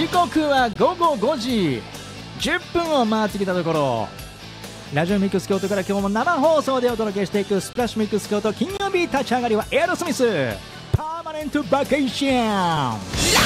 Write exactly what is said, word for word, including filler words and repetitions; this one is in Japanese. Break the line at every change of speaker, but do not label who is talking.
時刻はごごごじじゅっぷんを回ってきたところ、ラジオミックス京都から今日も生放送でお届けしていくスプラッシュミックス京都金曜日立ち上がりはエアロスミスパーマネントバケーション。